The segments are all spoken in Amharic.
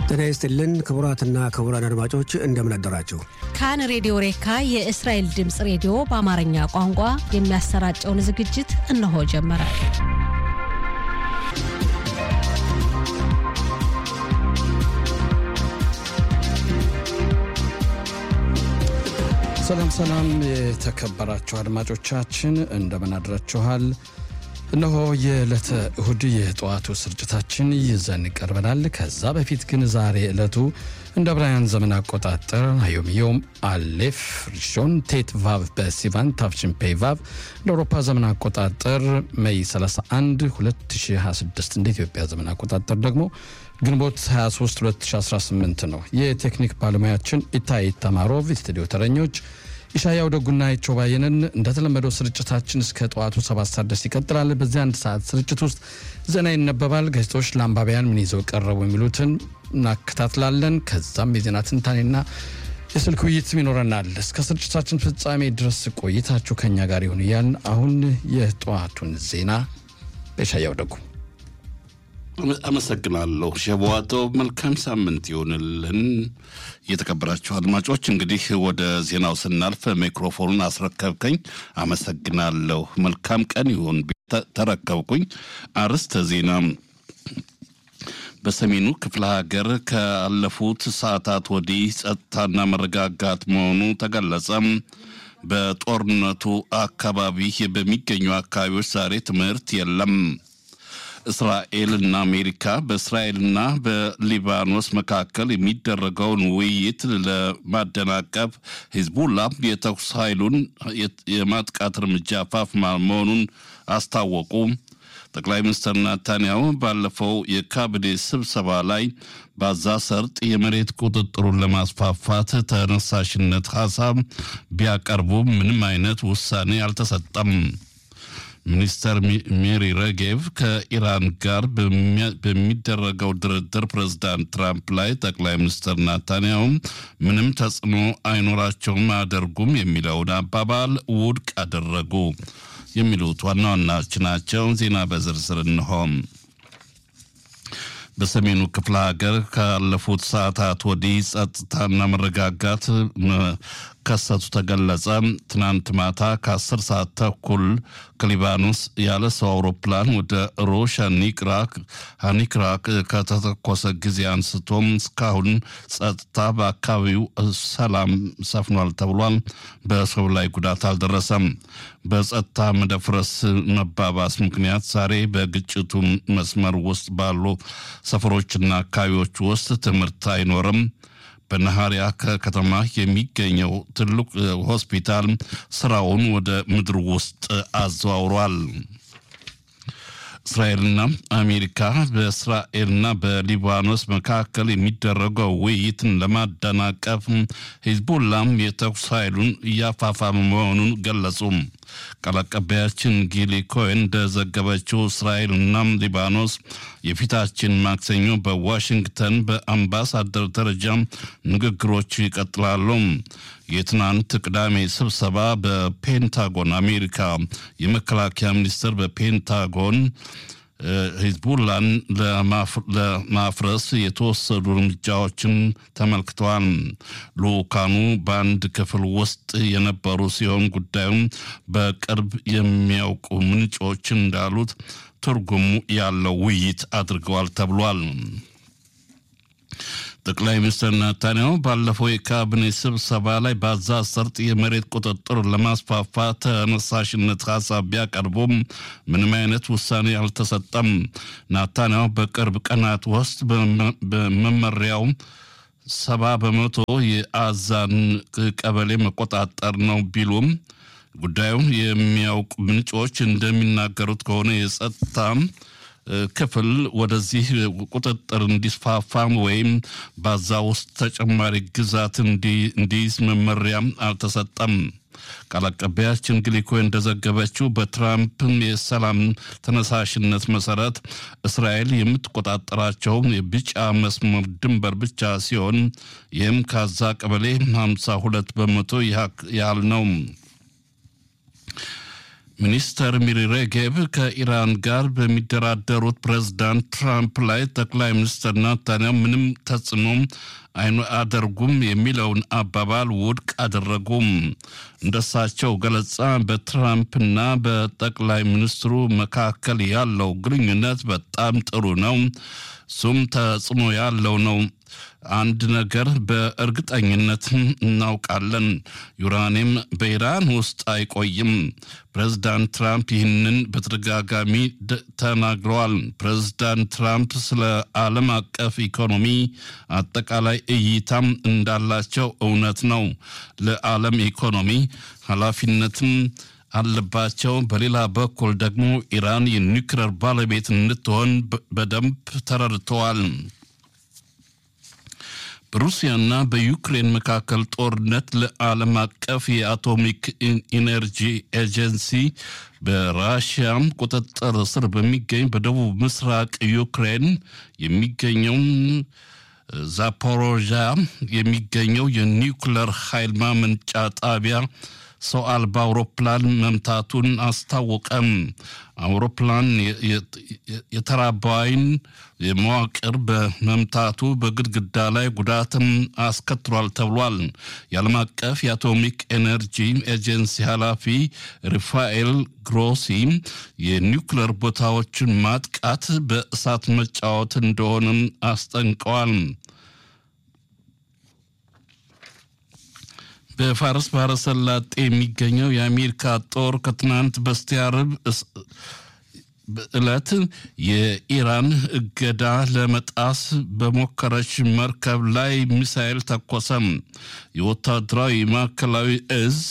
ጤና ይስጥልን ክቡራትና ክቡራን አድማጮች እንደምን አደራችሁ። ካን ሬዲዮ ሬካ የእስራኤል ድምጽ ሬዲዮ በአማርኛ ቋንቋ የሚያሰራጨውን ዝግጅት እነሆ ጀመረ። ሰላም የተከበራችሁ አድማጮቻችን እንደምን አድራችኋል። እነሆ የዕለተ እሁድ የጠዋቱ ስርጭታችን ይዘን ቀርበናል። ከዛ በፊት ግን ዛሬ ዕለቱ እንደ ብራያን ዘመን አቆጣጠር ዮም አሌፍ ሪሾን ቴት ቫቭ በሲቫን ታፍችን ፔቫቭ ለአውሮፓ ዘመን አቆጣጠር ሜይ 31 2026 እንደ ኢትዮጵያ ዘመን አቆጣጠር ደግሞ ግንቦት 23 2018 ነው። የቴክኒክ ባለሙያችን ኢታይ ተማሮቭ፣ ስቱዲዮ ተረኞች ኢሻያው ደጉና ይቾባየነን። እንደተለመደው ስርጭታችን እስከ ጠዋቱ 7 ሰዓት ድረስ ይቀጥላል። በዚህ አንድ ሰዓት ስርጭት ውስጥ ዜና ይነበባል፣ ጋዜጦች ለአንባቢያን ምን ይዘው ቀረቡ የሚሉትን እናከታትላለን። ከዛም የዜና ትንታኔና የስልክ ውይይት ይኖረናል። እስከ ስርጭታችን ፍጻሜ ድረስ ቆይታችሁ ከኛ ጋር ይሁን እያልን አሁን የጠዋቱን ዜና በኢሻያው ደጉ አመሰግናለሁ። ሸዋቶ መልካም ሳምንት ይሁንልን። የተከበራችሁ አድማጮች እንግዲህ ወደ ዜናው ስናልፍ ማይክሮፎኑን አስረከብከኝ፣ አመሰግናለሁ። መልካም ቀን ይሁን ተረከብኩኝ። አርስተ ዜና። በሰሜኑ ክፍለ ሀገር ካለፉት ሰዓታት ወዲህ ጸጥታና መረጋጋት መሆኑ ተገለጸ። በጦርነቱ አካባቢ በሚገኙ አካባቢዎች ዛሬ ትምህርት የለም። እስራኤልና አሜሪካ በእስራኤልና በሊባኖስ መካከል የሚደረገውን ውይይት ለማደናቀፍ ሂዝቡላ የተኩስ ኃይሉን የማጥቃት እርምጃ አፋፍማ መሆኑን አስታወቁ። ጠቅላይ ሚኒስትር ናታንያሁ ባለፈው የካቢኔ ስብሰባ ላይ በጋዛ ሰርጥ የመሬት ቁጥጥሩን ለማስፋፋት ተነሳሽነት ሐሳብ ቢያቀርቡ ምንም አይነት ውሳኔ አልተሰጠም። ሚኒስተር ሜሪ ረጌቭ ከኢራን ጋር በሚደረገው ድርድር ፕሬዝዳንት ትራምፕ ላይ ጠቅላይ ሚኒስትር ናታንያሁ ምንም ተጽዕኖ አይኖራቸውም አያደርጉም የሚለውን አባባል ውድቅ አደረጉ። የሚሉት ዋና ዋናዎች ናቸው። ዜና በዝርዝር እንሆ። በሰሜኑ ክፍለ ሀገር ካለፉት ሰዓታት ወዲህ ጸጥታና መረጋጋት ከሰቱ ተገለጸ። ትናንት ማታ ከ10 ሰዓት ተኩል ከሊባኖስ ያለ ሰው አውሮፕላን ወደ ሮሽ ሃኒክራክ ከተተኮሰ ጊዜ አንስቶም እስካሁን ጸጥታ በአካባቢው ሰላም ሰፍኗል ተብሏል። በሰው ላይ ጉዳት አልደረሰም። በጸጥታ መደፍረስ መባባስ ምክንያት ዛሬ በግጭቱ መስመር ውስጥ ባሉ ሰፈሮችና አካባቢዎች ውስጥ ትምህርት አይኖርም። በነሃሪያ ከተማ የሚገኘው ትልቅ ሆስፒታል ስራውን ወደ ምድር ውስጥ አዘዋውሯል። እስራኤልና አሜሪካ በእስራኤልና በሊባኖስ መካከል የሚደረገው ውይይትን ለማደናቀፍ ሂዝቡላም የተኩስ ኃይሉን እያፋፋመ መሆኑን ገለጹ። ቃል አቀባያችን ጊሊ ኮይን እንደዘገበችው እስራኤልና ሊባኖስ የፊታችን ማክሰኞ በዋሽንግተን በአምባሳደር ደረጃ ንግግሮች ይቀጥላሉ። የትናንት ቅዳሜ ስብሰባ በፔንታጎን አሜሪካ የመከላከያ ሚኒስቴር በፔንታጎን ሂዝቡላን ለማፍረስ የተወሰዱ እርምጃዎችን ተመልክተዋል። ልኡካኑ በአንድ ክፍል ውስጥ የነበሩ ሲሆን ጉዳዩን በቅርብ የሚያውቁ ምንጮች እንዳሉት ትርጉሙ ያለው ውይይት አድርገዋል ተብሏል። ጠቅላይ ሚኒስትር ናታንያሁ ባለፈው የካቢኔ ስብሰባ ላይ በጋዛ ሰርጥ የመሬት ቁጥጥር ለማስፋፋት ተነሳሽነት ሐሳብ ቢያቀርቡም ምንም አይነት ውሳኔ አልተሰጠም። ናታንያሁ በቅርብ ቀናት ውስጥ በመመሪያው 70% የአዛን ቀበሌ መቆጣጠር ነው ቢሉም ጉዳዩን የሚያውቁ ምንጮች እንደሚናገሩት ከሆነ የጸጥታ ክፍል ወደዚህ ቁጥጥር እንዲስፋፋም ወይም በዛ ውስጥ ተጨማሪ ግዛት እንዲይዝ መመሪያ አልተሰጠም። ቃል አቀባያችን ግሊኮ እንደዘገበችው በትራምፕ የሰላም ተነሳሽነት መሰረት እስራኤል የምትቆጣጠራቸው የቢጫ መስመር ድንበር ብቻ ሲሆን ይህም ከዛ ቀበሌ 52% ያህል ነው። ሚኒስተር ሚሪ ሬጌቭ ከኢራን ጋር በሚደራደሩት ፕሬዝዳንት ትራምፕ ላይ ጠቅላይ ሚኒስትር ናታንያሁ ምንም ተጽዕኖ አያደርጉም የሚለውን አባባል ውድቅ አደረጉም። እንደሳቸው ገለጻ በትራምፕና በጠቅላይ ሚኒስትሩ መካከል ያለው ግንኙነት በጣም ጥሩ ነው፣ እሱም ተጽዕኖ ያለው ነው። አንድ ነገር በእርግጠኝነት እናውቃለን፣ ዩራኒየም በኢራን ውስጥ አይቆይም። ፕሬዝዳንት ትራምፕ ይህንን በተደጋጋሚ ተናግረዋል። ፕሬዝዳንት ትራምፕ ስለ ዓለም አቀፍ ኢኮኖሚ አጠቃላይ እይታም እንዳላቸው እውነት ነው። ለዓለም ኢኮኖሚ ኃላፊነትም አለባቸው። በሌላ በኩል ደግሞ ኢራን የኒውክሌር ባለቤት እንድትሆን በደንብ ተረድተዋል። በሩሲያና በዩክሬን መካከል ጦርነት ለዓለም አቀፍ የአቶሚክ ኢነርጂ ኤጀንሲ በራሽያ ቁጥጥር ስር በሚገኝ በደቡብ ምስራቅ ዩክሬን የሚገኘው ዛፖሮዥያ የሚገኘው የኒውክሌር ኃይል ማመንጫ ጣቢያ ሰው አልባ አውሮፕላን መምታቱን አስታወቀም። አውሮፕላን የተራባይን የመዋቅር በመምታቱ በግድግዳ ላይ ጉዳትም አስከትሏል ተብሏል። የዓለም አቀፍ የአቶሚክ ኤነርጂ ኤጀንሲ ኃላፊ ራፋኤል ግሮሲ የኒውክሌር ቦታዎችን ማጥቃት በእሳት መጫወት እንደሆነም አስጠንቀዋል። በፋርስ ባህረ ሰላጤ የሚገኘው የአሜሪካ ጦር ከትናንት በስቲያ ዓርብ ዕለት የኢራን እገዳ ለመጣስ በሞከረች መርከብ ላይ ሚሳኤል ተኮሰም። የወታደራዊ ማዕከላዊ እዝ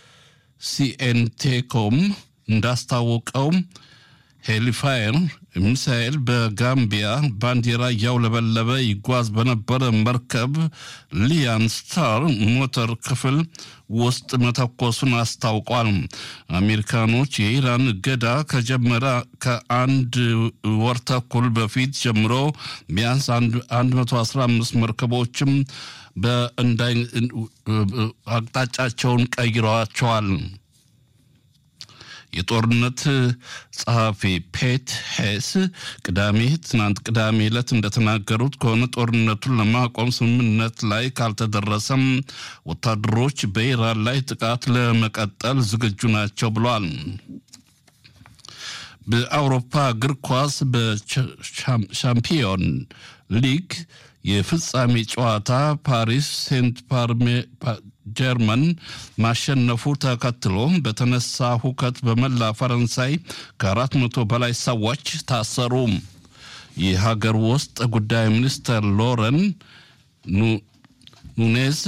ሲኤንቴኮም እንዳስታወቀው ሄሊፋየር ሚሳኤል በጋምቢያ ባንዲራ ያውለበለበ ይጓዝ በነበረ መርከብ ሊያን ስታር ሞተር ክፍል ውስጥ መተኮሱን አስታውቋል። አሜሪካኖች የኢራን እገዳ ከጀመረ ከአንድ ወር ተኩል በፊት ጀምሮ ቢያንስ 115 መርከቦችም አቅጣጫቸውን ቀይረዋቸዋል። የጦርነት ጸሐፊ ፔት ሄስ ትናንት ቅዳሜ ዕለት እንደተናገሩት ከሆነ ጦርነቱን ለማቆም ስምምነት ላይ ካልተደረሰም ወታደሮች በኢራን ላይ ጥቃት ለመቀጠል ዝግጁ ናቸው ብሏል። በአውሮፓ እግር ኳስ በሻምፒዮን ሊግ የፍጻሜ ጨዋታ ፓሪስ ሴንት ጀርመን ማሸነፉ ተከትሎ በተነሳ ሁከት በመላ ፈረንሳይ ከ400 በላይ ሰዎች ታሰሩ። የሀገር ውስጥ ጉዳይ ሚኒስትር ሎረን ኑኔዝ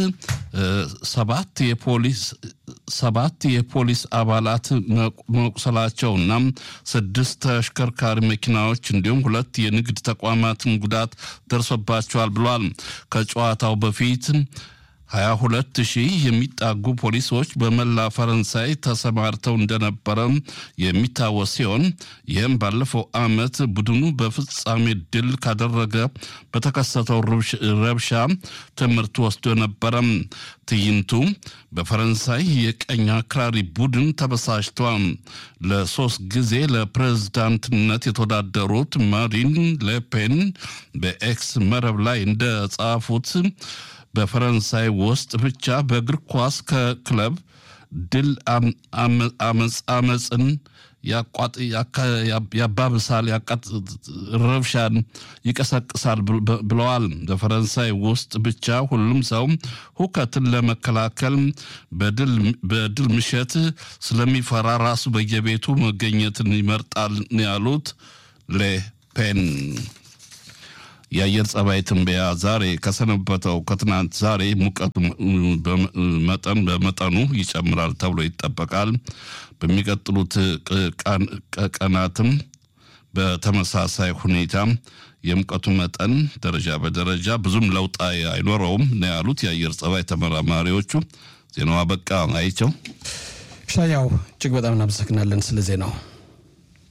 ሰባት የፖሊስ አባላት መቁሰላቸውና 6 ተሽከርካሪ መኪናዎች እንዲሁም 2 የንግድ ተቋማትን ጉዳት ደርሶባቸዋል ብሏል። ከጨዋታው በፊት 22,000 የሚጣጉ ፖሊሶች በመላ ፈረንሳይ ተሰማርተው እንደነበረ የሚታወስ ሲሆን ይህም ባለፈው ዓመት ቡድኑ በፍጻሜ ድል ካደረገ በተከሰተው ረብሻ ትምህርት ወስዶ ነበረ። ትዕይንቱ በፈረንሳይ የቀኝ አክራሪ ቡድን ተበሳጭቷል። ለ3 ጊዜ ለፕሬዝዳንትነት የተወዳደሩት ማሪን ሌፔን በኤክስ መረብ ላይ እንደጻፉት በፈረንሳይ ውስጥ ብቻ በእግር ኳስ ከክለብ ድል አመፅን ያባብሳል፣ ረብሻን ይቀሰቅሳል ብለዋል። በፈረንሳይ ውስጥ ብቻ ሁሉም ሰው ሁከትን ለመከላከል በድል ምሽት ስለሚፈራ ራሱ በየቤቱ መገኘትን ይመርጣል ያሉት ሌፔን። የአየር ጸባይ ትንበያ ዛሬ ከሰነበተው ከትናንት ዛሬ ሙቀቱ በመጠኑ ይጨምራል ተብሎ ይጠበቃል። በሚቀጥሉት ቀናትም በተመሳሳይ ሁኔታ የሙቀቱ መጠን ደረጃ በደረጃ ብዙም ለውጥ አይኖረውም ነው ያሉት የአየር ጸባይ ተመራማሪዎቹ። ዜናው አበቃ። አይቸው ሻያው እጅግ በጣም እናመሰግናለን ስለ ዜናው።